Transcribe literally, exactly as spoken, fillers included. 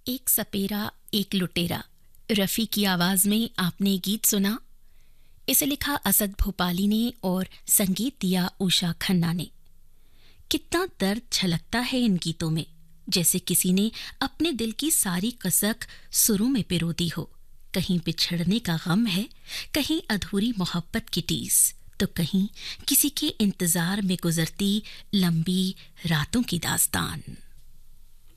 एक सपेरा एक लुटेरा, रफ़ी की आवाज़ में आपने गीत सुना। इसे लिखा असद भोपाली ने और संगीत दिया उषा खन्ना ने। कितना दर्द छलकता है इन गीतों में, जैसे किसी ने अपने दिल की सारी कसक सुरों में पिरो दी हो। कहीं बिछड़ने का गम है, कहीं अधूरी मोहब्बत की टीस, तो कहीं किसी के इंतजार में गुजरती लंबी रातों की दास्तान।